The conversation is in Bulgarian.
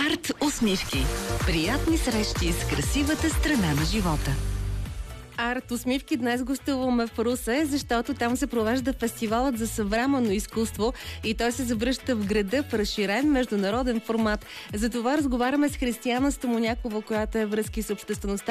Арт усмивки. Приятни срещи с красивата страна на живота. Арт усмивки днес гостуваме в Русе, защото там се провежда фестивалът за съвременно изкуство и той се завръща в града в разширен международен формат. За това разговаряме с Християна Стамонякова, която е връзки с обществеността